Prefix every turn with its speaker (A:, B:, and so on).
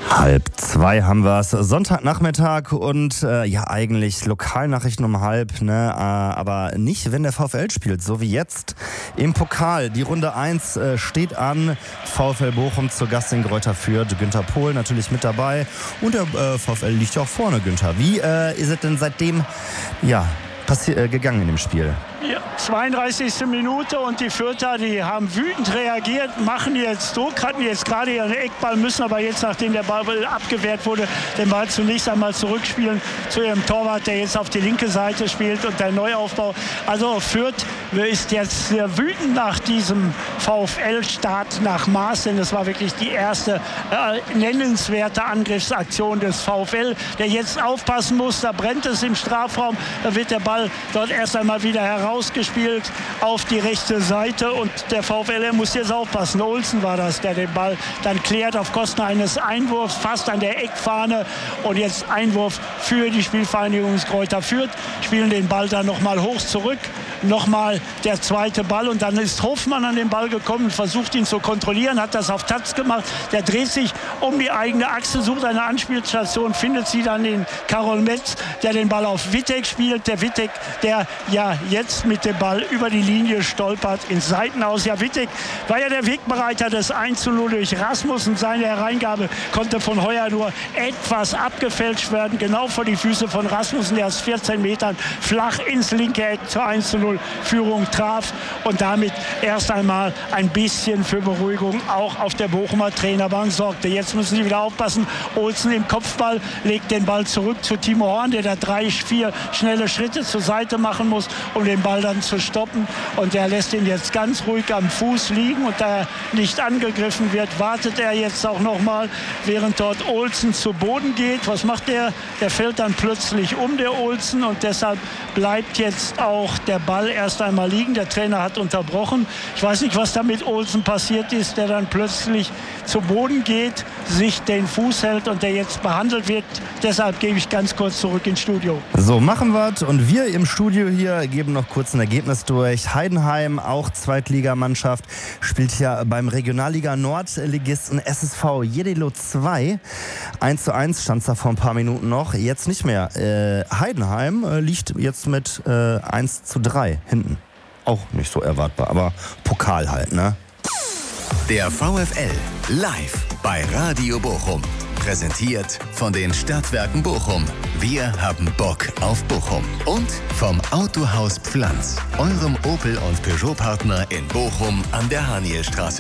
A: 1:30 haben wir es. Sonntagnachmittag und eigentlich Lokalnachrichten um 1:30, ne? Aber nicht, wenn der VfL spielt, so wie jetzt im Pokal. Die Runde 1 steht an. VfL Bochum zu Gast in Greuther Fürth. Günther Pohl natürlich mit dabei. Und der VfL liegt ja auch vorne, Günther. Wie ist es denn seitdem gegangen in dem Spiel?
B: Ja, 32. Minute und die Fürther, die haben wütend reagiert, machen jetzt Druck, hatten jetzt gerade ihren Eckball, müssen aber jetzt, nachdem der Ball abgewehrt wurde, den Ball zunächst einmal zurückspielen zu ihrem Torwart, der jetzt auf die linke Seite spielt und der Neuaufbau. Also Fürth ist jetzt sehr wütend nach diesem VfL-Start nach Maß, denn das war wirklich die erste nennenswerte Angriffsaktion des VfL, der jetzt aufpassen muss, da brennt es im Strafraum, da wird der Ball dort erst einmal wieder herausgespielt auf die rechte Seite und der VfL muss jetzt aufpassen. Olsen war das, der den Ball dann klärt auf Kosten eines Einwurfs, fast an der Eckfahne und jetzt Einwurf für die Spielvereinigung Greuther Fürth, spielen den Ball dann nochmal hoch zurück. Nochmal der zweite Ball und dann ist Hofmann an den Ball gekommen, versucht ihn zu kontrollieren, hat das auf Tatz gemacht. Der dreht sich um die eigene Achse, sucht eine Anspielstation, findet sie dann in Karol Metz, der den Ball auf Wittek spielt. Der Wittek, der ja jetzt mit dem Ball über die Linie stolpert ins Seitenaus. Ja, Wittek war ja der Wegbereiter des 1:0 durch Rasmussen. Seine Hereingabe konnte von Heuer nur etwas abgefälscht werden, genau vor die Füße von Rasmussen, der aus 14 Metern flach ins linke Eck zur 1:0 Führung traf und damit erst einmal ein bisschen für Beruhigung auch auf der Bochumer Trainerbank sorgte. Jetzt müssen sie wieder aufpassen. Olsen im Kopfball legt den Ball zurück zu Timo Horn, der da 3-4 schnelle Schritte zur Seite machen muss, um den Ball dann zu stoppen. Und der lässt ihn jetzt ganz ruhig am Fuß liegen und da er nicht angegriffen wird, wartet er jetzt auch noch mal, während dort Olsen zu Boden geht. Was macht der? Der fällt dann plötzlich um, der Olsen, und deshalb bleibt jetzt auch der Ball erst einmal liegen. Der Trainer hat unterbrochen. Ich weiß nicht, was da mit Olsen passiert ist, der dann plötzlich zu Boden geht, sich den Fuß hält und der jetzt behandelt wird. Deshalb gebe ich ganz kurz zurück ins Studio.
A: So, machen wir es. Und wir im Studio hier geben noch kurz ein Ergebnis durch. Heidenheim, auch Zweitligamannschaft, spielt ja beim Regionalliga Nordligisten SSV Jedelo 2. 1:1 stand es da vor ein paar Minuten noch. Jetzt nicht mehr. Heidenheim liegt jetzt mit 1:3 hinten. Auch nicht so erwartbar, aber Pokal halt, ne?
C: Der VfL live bei Radio Bochum. Präsentiert von den Stadtwerken Bochum. Wir haben Bock auf Bochum. Und vom Autohaus Pflanz, eurem Opel- und Peugeot-Partner in Bochum an der Hanielstraße.